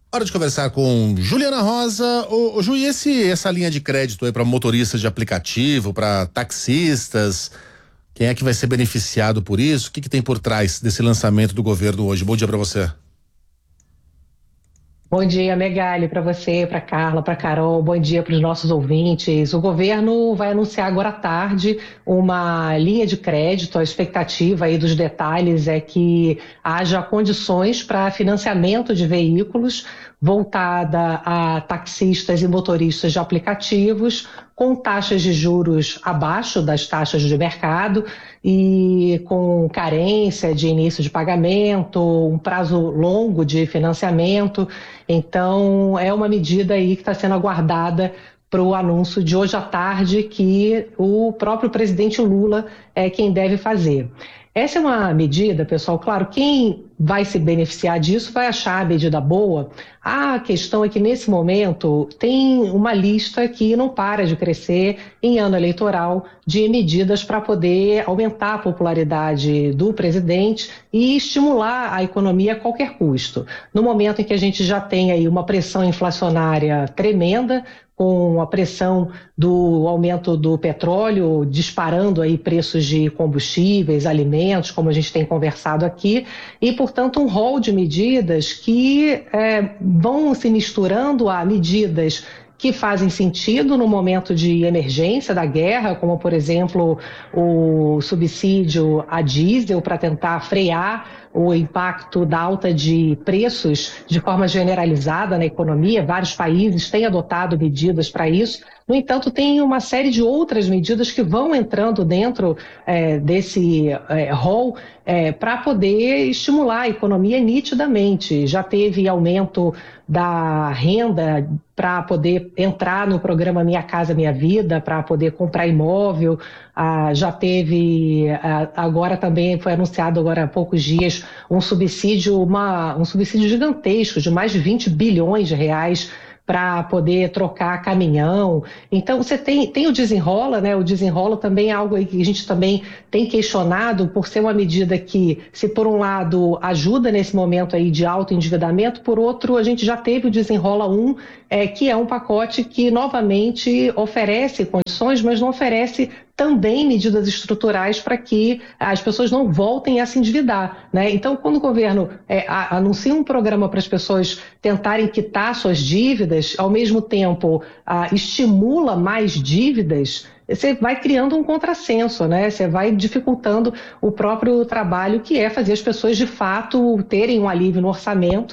Hora de conversar com Juliana Rosa. Ô Ju, e essa linha de crédito aí para motoristas de aplicativo, para taxistas, quem é que vai ser beneficiado por isso? O que tem por trás desse lançamento do governo hoje? Bom dia para você. Bom dia, Megali, para você, para Carla, para Carol, bom dia para os nossos ouvintes. O governo vai anunciar agora à tarde uma linha de crédito. A expectativa aí dos detalhes é que haja condições para financiamento de veículos voltada a taxistas e motoristas de aplicativos, com taxas de juros abaixo das taxas de mercado e com carência de início de pagamento, um prazo longo de financiamento. Então, é uma medida aí que está sendo aguardada para o anúncio de hoje à tarde, que o próprio presidente Lula é quem deve fazer. Essa é uma medida, pessoal, claro, quem vai se beneficiar disso vai achar a medida boa. A questão é que, nesse momento, tem uma lista que não para de crescer em ano eleitoral de medidas para poder aumentar a popularidade do presidente e estimular a economia a qualquer custo. No momento em que a gente já tem aí uma pressão inflacionária tremenda, com a pressão do aumento do petróleo, disparando aí preços de combustíveis, alimentos, como a gente tem conversado aqui, e, portanto, um rol de medidas que vão se misturando a medidas que fazem sentido no momento de emergência da guerra, como, por exemplo, o subsídio a diesel para tentar frear o impacto da alta de preços de forma generalizada na economia. Vários países têm adotado medidas para isso. No entanto, tem uma série de outras medidas que vão entrando dentro desse rol para poder estimular a economia nitidamente. Já teve aumento da renda para poder entrar no programa Minha Casa Minha Vida, para poder comprar imóvel. Já teve, agora também foi anunciado agora há poucos dias, um subsídio gigantesco de mais de 20 bilhões de reais para poder trocar caminhão. Então, você tem o Desenrola, né? O Desenrola também é algo que a gente também tem questionado por ser uma medida que, se por um lado ajuda nesse momento aí de alto endividamento, por outro, a gente já teve o Desenrola 1, que é um pacote que novamente oferece condições, mas não oferece também medidas estruturais para que as pessoas não voltem a se endividar, né? Então, quando o governo anuncia um programa para as pessoas tentarem quitar suas dívidas, ao mesmo tempo estimula mais dívidas, você vai criando um contrassenso, né? Você vai dificultando o próprio trabalho, que é fazer as pessoas, de fato, terem um alívio no orçamento.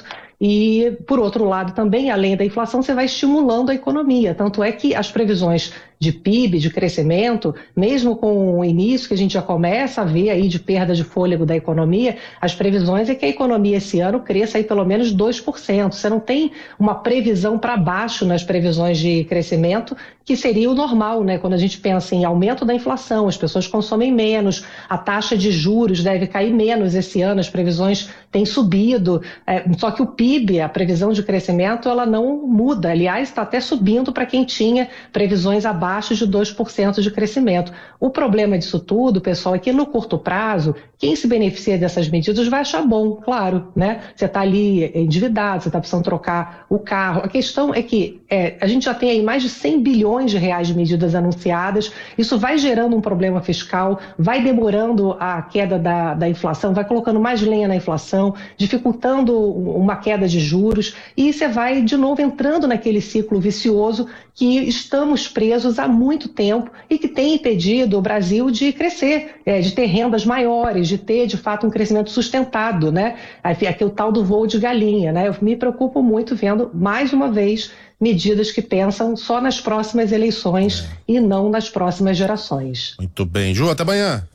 E, por outro lado, também, além da inflação, você vai estimulando a economia. Tanto é que as previsões de PIB, de crescimento, mesmo com o início que a gente já começa a ver aí de perda de fôlego da economia, as previsões é que a economia esse ano cresça aí pelo menos 2%. Você não tem uma previsão para baixo nas previsões de crescimento, que seria o normal, né? Quando a gente pensa em aumento da inflação, as pessoas consomem menos, a taxa de juros deve cair menos esse ano, as previsões têm subido, só que o PIB, a previsão de crescimento, ela não muda. Aliás, está até subindo para quem tinha previsões abaixo de 2% de crescimento. O problema disso tudo, pessoal, é que no curto prazo, quem se beneficia dessas medidas vai achar bom, claro, né? Você está ali endividado, você está precisando trocar o carro. A questão é que a gente já tem aí mais de 100 bilhões de reais de medidas anunciadas. Isso vai gerando um problema fiscal, vai demorando a queda da inflação, vai colocando mais lenha na inflação, dificultando uma queda de juros, e você vai de novo entrando naquele ciclo vicioso que estamos presos há muito tempo e que tem impedido o Brasil de crescer, de ter rendas maiores, de ter, de fato, um crescimento sustentado, né? Aqui o tal do voo de galinha, né? Eu me preocupo muito vendo, mais uma vez, medidas que pensam só nas próximas eleições e não nas próximas gerações. Muito bem. Ju, até amanhã.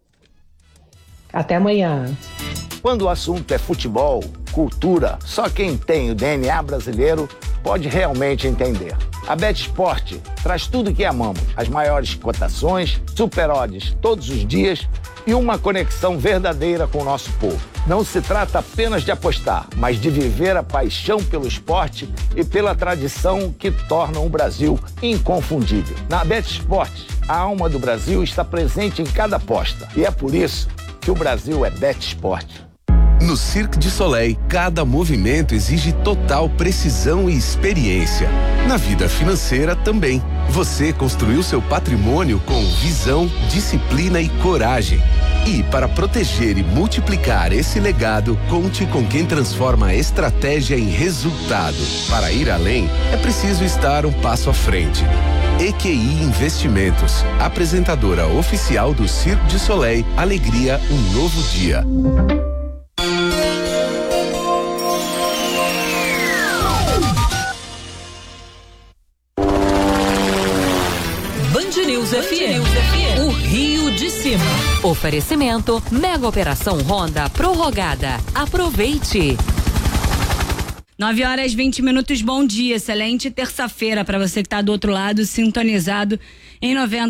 Até amanhã. Quando o assunto é futebol, cultura, só quem tem o DNA brasileiro pode realmente entender. A BetSport traz tudo o que amamos, as maiores cotações, super odds todos os dias e uma conexão verdadeira com o nosso povo. Não se trata apenas de apostar, mas de viver a paixão pelo esporte e pela tradição que tornam o Brasil inconfundível. Na BetSport, a alma do Brasil está presente em cada aposta e é por isso que o Brasil é BetSport. No Cirque du Soleil, cada movimento exige total precisão e experiência. Na vida financeira também. Você construiu seu patrimônio com visão, disciplina e coragem. E para proteger e multiplicar esse legado, conte com quem transforma a estratégia em resultado. Para ir além, é preciso estar um passo à frente. EQI Investimentos, apresentadora oficial do Cirque du Soleil, alegria, um novo dia. Band News FM, o Rio de Cima. Oferecimento, Mega Operação Honda prorrogada. Aproveite. 9h20, bom dia, excelente terça-feira para você que está do outro lado, sintonizado em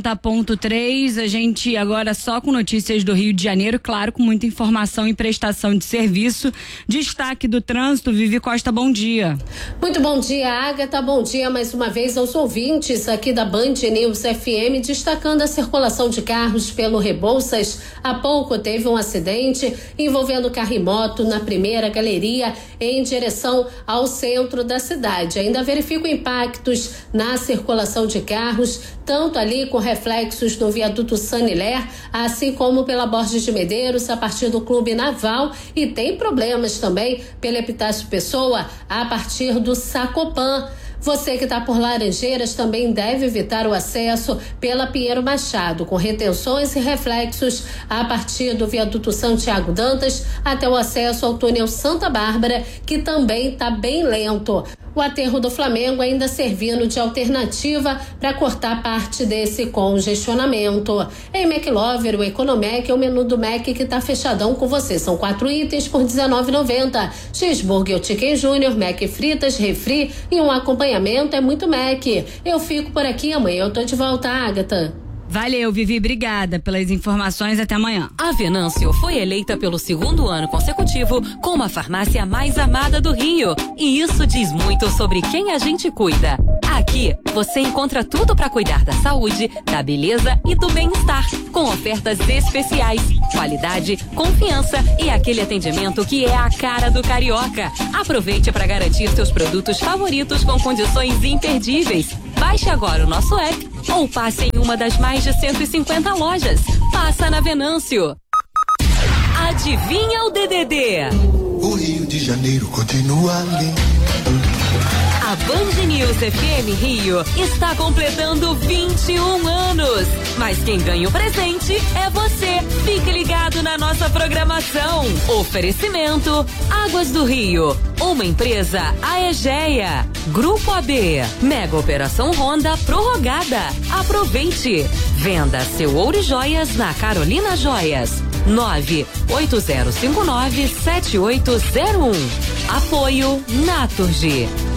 90.3, a gente agora só com notícias do Rio de Janeiro, claro, com muita informação e prestação de serviço. Destaque do trânsito, Vivi Costa, bom dia. Muito bom dia, Agatha, bom dia mais uma vez aos ouvintes aqui da Band News FM, destacando a circulação de carros pelo Rebouças. Há pouco teve um acidente envolvendo carro e moto na primeira galeria em direção ao centro da cidade. Ainda verifico impactos na circulação de carros, tanto ali com reflexos no viaduto Sanilé, assim como pela Borges de Medeiros, a partir do Clube Naval, e tem problemas também pela Epitácio Pessoa, a partir do Sacopã. Você que está por Laranjeiras também deve evitar o acesso pela Pinheiro Machado, com retenções e reflexos a partir do viaduto Santiago Dantas até o acesso ao túnel Santa Bárbara, que também está bem lento. O aterro do Flamengo ainda servindo de alternativa para cortar parte desse congestionamento. Em McLover, o Economec é o menu do Mac que está fechadão com você. São 4 itens por R$19,90. Cheeseburger, Chicken Júnior, Mac fritas, refri e um acompanhamento é muito Mac. Eu fico por aqui, amanhã eu tô de volta, Agatha. Valeu, Vivi, obrigada pelas informações, até amanhã. A Venâncio foi eleita pelo 2º ano consecutivo como a farmácia mais amada do Rio. E isso diz muito sobre quem a gente cuida. Aqui, você encontra tudo para cuidar da saúde, da beleza e do bem-estar, com ofertas especiais, qualidade, confiança e aquele atendimento que é a cara do carioca. Aproveite para garantir seus produtos favoritos com condições imperdíveis. Baixe agora o nosso app ou passe em uma das mais de 150 lojas. Passa na Venâncio. Adivinha o DDD? O Rio de Janeiro continua lindo. A Band News FM Rio está completando 21 anos. Mas quem ganha o presente é você. Fique ligado na nossa programação. Oferecimento Águas do Rio, uma empresa Aegea. Grupo AB, Mega Operação Honda prorrogada. Aproveite. Venda seu ouro e joias na Carolina Joias. 98059-7801. Apoio Naturgy.